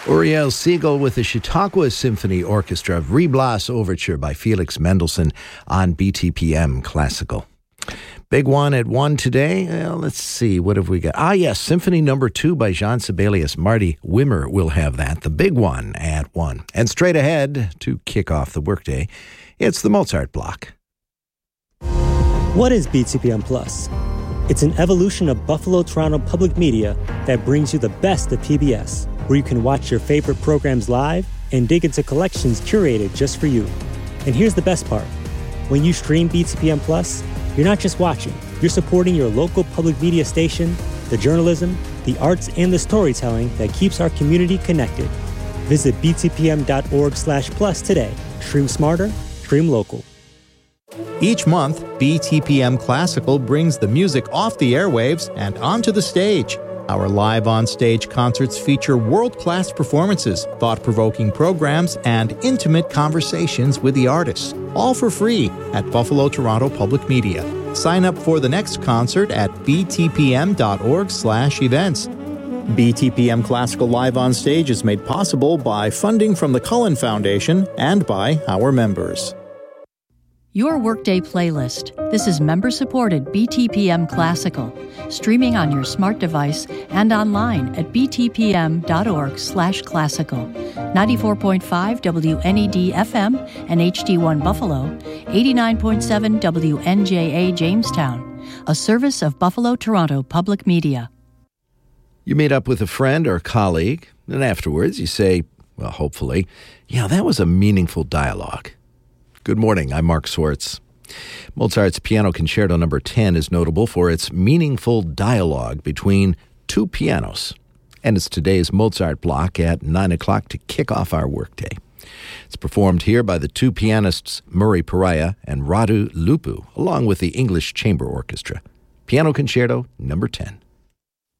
Uriel Siegel with the Chautauqua Symphony Orchestra, Reblas Overture by Felix Mendelssohn on BTPM Classical. Big one at 1 today. Let's see, what have we got? Yes, Symphony No. 2 by Jean Sibelius. Marty Wimmer will have that, the big one at 1. And straight ahead, to kick off the workday, it's the Mozart block. What is BTPM Plus? It's an evolution of Buffalo Toronto Public Media that brings you the best of PBS, where you can watch your favorite programs live and dig into collections curated just for you. And here's the best part. When you stream BTPM Plus, you're not just watching, you're supporting your local public media station, the journalism, the arts, and the storytelling that keeps our community connected. Visit btpm.org/plus today. Stream smarter, stream local. Each month, BTPM Classical brings the music off the airwaves and onto the stage. Our live on-stage concerts feature world-class performances, thought-provoking programs, and intimate conversations with the artists, all for free at Buffalo Toronto Public Media. Sign up for the next concert at btpm.org/events. BTPM Classical Live on Stage is made possible by funding from the Cullen Foundation and by our members. Your Workday playlist. This is member-supported BTPM Classical, streaming on your smart device and online at btpm.org/classical. 94.5 WNED FM and HD1 Buffalo, 89.7 WNJA Jamestown, a service of Buffalo Toronto Public Media. You meet up with a friend or colleague, and afterwards you say, well, hopefully, yeah, that was a meaningful dialogue. Good morning, I'm Mark Swartz. Mozart's Piano Concerto No. 10 is notable for its meaningful dialogue between two pianos. And it's today's Mozart block at 9 o'clock to kick off our workday. It's performed here by the two pianists Murray Pariah and Radu Lupu, along with the English Chamber Orchestra. Piano Concerto No. 10.